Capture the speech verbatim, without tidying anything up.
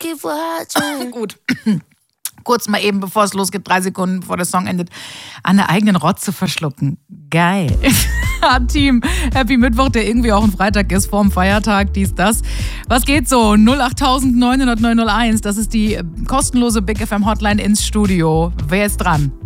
keep watching. Gut. Kurz mal eben, bevor es losgeht, drei Sekunden bevor der Song endet, an der eigenen Rotze verschlucken. Geil. Team, Happy Mittwoch, der irgendwie auch ein Freitag ist, vorm Feiertag, dies, das. Was geht so? null acht neun null null neun null eins, das ist die kostenlose Big F M Hotline ins Studio. Wer ist dran?